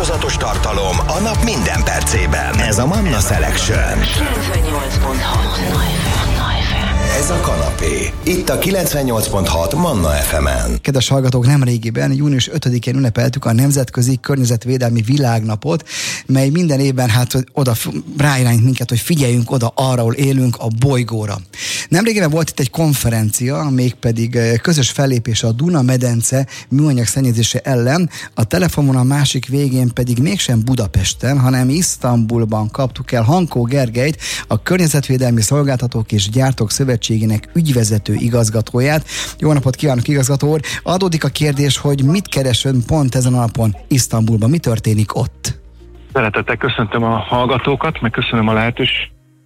változatos tartalom a nap minden percében. Ez a Manna Selection. 98.6 Ez a kanapé. Itt a 98.6 Manna FM-en. Kedves hallgatók, nemrégiben, június 5-én ünnepeltük a Nemzetközi Környezetvédelmi Világnapot, mely minden évben oda ráirányít minket, hogy figyeljünk oda arra, ahol élünk, a bolygóra. Nemrégiben volt itt egy konferencia, mégpedig közös fellépés a Duna-medence műanyag szennyezése ellen. A telefonvonal másik végén pedig mégsem Budapesten, hanem Isztambulban kaptuk el Hankó Gergelyt, a Környezetvédelmi Szolgáltatók és Gyártók Szövetségének ügyvezető igazgatóját. Jó napot kívánok, igazgató úr! Adódik a kérdés, hogy mit keres ön pont ezen a napon Isztambulban? Mi történik ott? Szeretettel köszöntöm a hallgatókat, meg köszönöm a lehetőséget.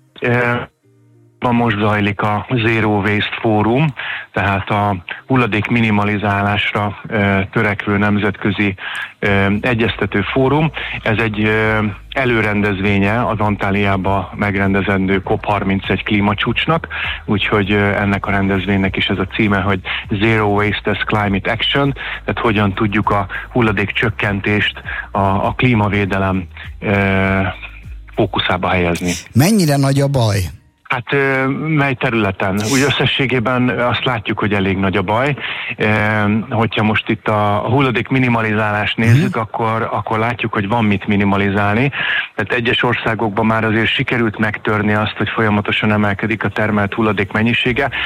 Most zajlik a Zero Waste Fórum, tehát a hulladék minimalizálásra törekvő nemzetközi egyeztető fórum. Ez egy előrendezvénye az Antáliába megrendezendő COP31 klímacsúcsnak, úgyhogy ennek a rendezvénynek is ez a címe, hogy Zero Waste as Climate Action, tehát hogyan tudjuk a hulladék csökkentést a klímavédelem fókuszába helyezni. Mennyire nagy a baj? Hát mely területen? Úgy összességében azt látjuk, hogy elég nagy a baj. Hogyha most itt a hulladék minimalizálást nézzük, akkor látjuk, hogy van mit minimalizálni. Tehát egyes országokban már azért sikerült megtörni azt, hogy folyamatosan emelkedik a termelt hulladék mennyisége,